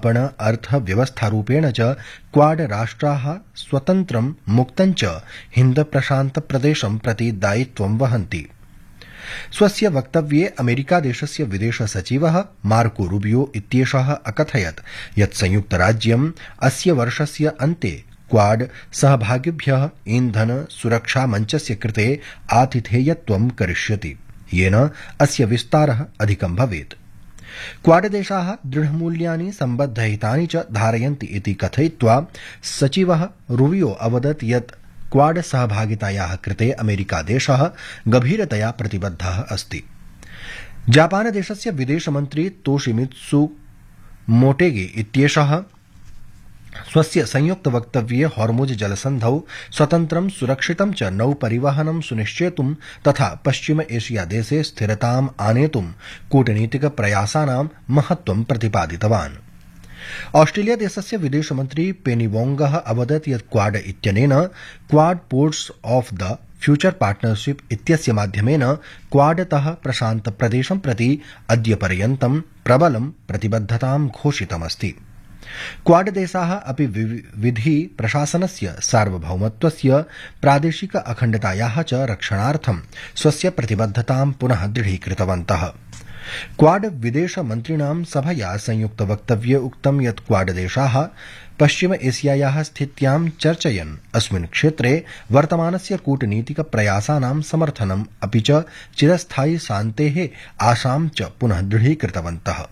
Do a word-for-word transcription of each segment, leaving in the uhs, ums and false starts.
आपण अर्थव्यवस्थारूपेण च क्वाड राष्ट्राः स्वतन्त्रं मुक्तं च हिन्द प्रशान्त प्रदेशं प्रति दायित्वं वहन्ति। स्वस्य वक्तव्ये अमेरिकादेशस्य विदेश सचिवः मार्को रूबियो इत्येषः अकथयत् यत् संयुक्तराज्यम् अस्य वर्षस्य अन्ते क्वाड सहभागिभ्यः ईन्धन सुरक्षा मञ्चस्य कृते आतिथेयत्वं करिष्यति, येन अस्य विस्तारः अधिकं भवेत्। क्वाड देशाः दृढमूल्यानि सम्बद्धहितानि च धारयन्ति इति कथयित्वा सचिवः रूबियो अवदत् यत् क्वाड सहभागितायाः कृते अमेरिकादेशः गभीरतया प्रतिबद्धः अस्ति। जापानदेशस्य विदेशमन्त्री तोशिमित्सु मोटेगी इत्येषः स्वस्य संयुक्तवक्तव्ये हॉर्मुज जलसन्धौ स्वतन्त्रं सुरक्षितं च नौपरिवहनं सुनिश्चेतुं तथा पश्चिम एशिया देशे स्थिरताम् आनेतुं कूटनीतिकप्रयासानां महत्त्वं प्रतिपादितवान्। ऑस्ट्रेलिया देशस्य विदेशमन्त्री पेनी वोंगः अवदत् यत् क्वाड इत्यनेन quad ports of the future partnership इत्यस्य माध्यमेन क्वाडतः प्रशान्त प्रदेशं प्रति अद्यपर्यन्तं प्रबलं प्रतिबद्धतां घोषितमस्ति। क्वाड देशाः अपि विधि प्रशासनस्य सार्वभौमत्वस्य प्रादेशिक अखण्डतायाः च रक्षणार्थं स्वस्य प्रतिबद्धतां पुनः दृढीकृतवन्तः। क्वाड विदेश मन्त्रिणां सभया संयुक्त वक्तव्ये उक्तं यत् क्वाड देशाः पश्चिम एशियायाः स्थित्यां चर्चयन् अस्मिन् क्षेत्रे वर्तमानस्य कूटनीतिक प्रयासानां समर्थनम् अपि च चिरस्थायि शान्तेः आशां च पुनः दृढीकृतवन्तः।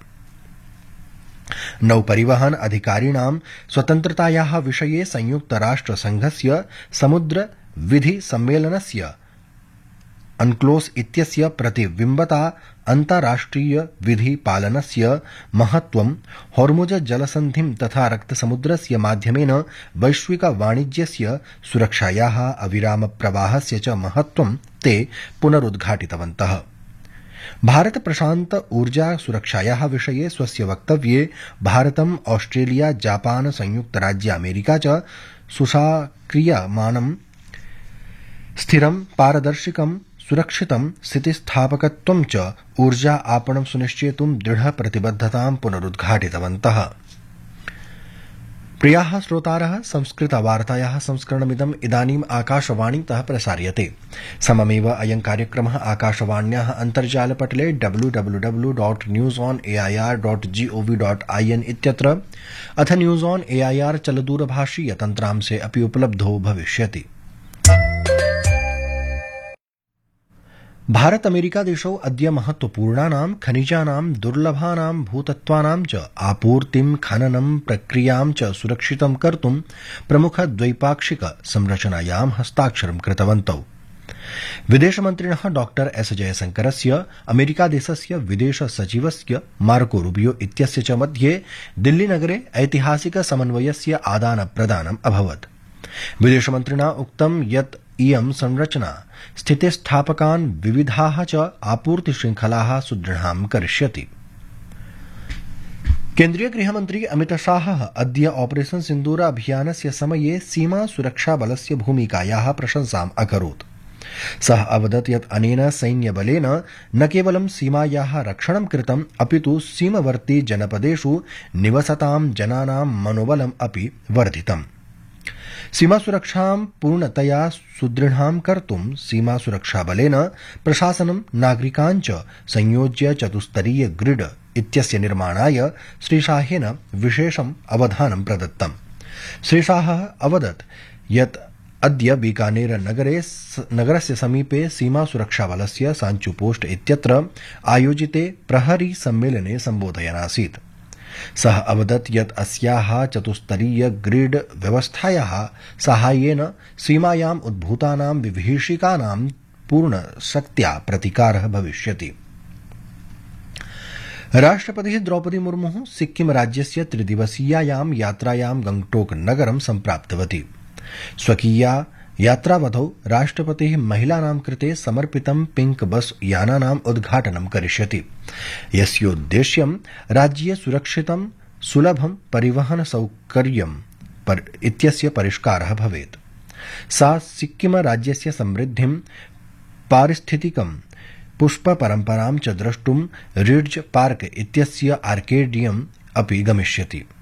नौपरिवहन अधिकारिणां स्वतन्त्रतायाः विषये संयुक्तराष्ट्रसंघस्य समुद्र विधि सम्मेलनस्य अनक्लोस इत्यस्य प्रतिबिम्बता अन्ताराष्ट्रिय विधि पालनस्य महत्त्वं हॉर्मुज जलसन्धिं तथा रक्तसमुद्रस्य माध्यमेन वैश्विक वाणिज्यस्य सुरक्षायाः अविराम प्रवाहस्य च महत्त्वं ते पुनरुद्घाटितवन्तः। भारत प्रशान्त ऊर्जा सुरक्षायाः विषये स्वस्य वक्तव्ये भारतम् ऑस्ट्रेलिया जापान संयुक्तराज्य अमेरिका च सुशाक्रियमाणं स्थिरं पारदर्शिकं सुरक्षितं स्थितिस्थापकत्वं च ऊर्जा आपणं सुनिश्चेतुं दृढ प्रतिबद्धतां पुनरुद्घाटितवन्तः। प्रियाः श्रोतारः, संस्कृतवार्तायाः संस्करणमिदम् इदानीम् आकाशवाणीतः प्रसार्यते। सममेव अयं कार्यक्रमः आकाशवाण्याः अन्तर्जालपटले W W W dot news on A I R dot G O V dot I N इत्यत्र अथ news on A I R चलदूरभाषीय तन्त्रांशे अपि उपलब्धो भविष्यति। भारत अमेरिका देशौ अद्य महत्वपूर्णानां खनिजानां दुर्लभानां भूतत्वानां च आपूर्तिं खननं प्रक्रियां च सुरक्षितं कर्तुं प्रमुख द्वैपाक्षिक संरचनायां हस्ताक्षरं कृतवन्तौ। विदेशमन्त्रिणः डॉक्टर एस जयशंकरस्य अमेरिकादेशस्य विदेश सचिवस्य मार्को रूबियो इत्यस्य च मध्ये दिल्लीनगरे ऐतिहासिक समन्वयस्य आदान प्रदानम् अभवत्। विदेशमन्त्रिणा उक्तं यत् इयं संरचना स्थितिस्थापकान् विविधाः च आपूर्तिशृङ्खलाः सुदृढां करिष्यति। केन्द्रीय गृहमन्त्री अमितशाहः अद्य ऑपरेशन सिन्दूर अभियानस्य समये सीमा सुरक्षाबलस्य भूमिकायाः प्रशंसाम् अकरोत्। सः अवदत् यत् अनेन सैन्यबलेन न केवलं सीमायाः रक्षणं कृतम् अपितु सीमवर्ती जनपदेषु निवसतां जनानां मनोबलम् अपि वर्धितम्। सीमासुरक्षां पूर्णतया सुदृढां कर्तुं सीमासुरक्षाबलेन प्रशासनं नागरिकान् च संयोज्य चतुस्तरीय ग्रिड इत्यस्य निर्माणाय श्रीशाहेन विशेषम् अवधानं प्रदत्तम्। श्रीशाहः अवदत् यत् अद्य बीकानेर नगरे नगरस्य समीपे सीमासुरक्षाबलस्य सांचुपोस्ट इत्यत्र आयोजिते प्रहरी सम्मेलने सम्बोधयनासीत्। सः अवदत् यत् अस्याः चतुस्तरीय ग्रिड व्यवस्थायाः साहाय्येन सीमायाम् उद्भूतानां विभीषिकानां पूर्णशक्त्या प्रतिकारः भविष्यति। राष्ट्रपतिः द्रौपदी मुर्मुः सिक्किम राज्यस्य त्रिदिवसीयायां यात्रायां गंगटोक नगरं सम्प्राप्तवती। स्वकीया यात्रावधौ राष्ट्रपतिः महिलानां कृते समर्पितं पिंक बस यानानाम् उद्घाटनं करिष्यति, यस्योद्देश्यं राज्ये सुरक्षितं सुलभं परिवहन सौकर्यं पर इत्यस्य परिष्कारः भवेत्। सा सिक्किम राज्यस्य समृद्धिं पारिस्थितिकं पुष्प परम्परां च द्रष्टुं रिड्ज पार्क इत्यस्य आर्केडियम् अपि गमिष्यति।